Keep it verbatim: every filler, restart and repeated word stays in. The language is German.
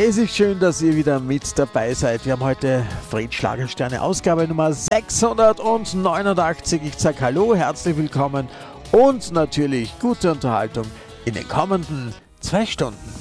Es ist schön, dass ihr wieder mit dabei seid. Wir haben heute Fred Schlagersterne Ausgabe Nummer sechshundertneunundachtzig. Ich sage hallo, herzlich willkommen und natürlich gute Unterhaltung in den kommenden zwei Stunden.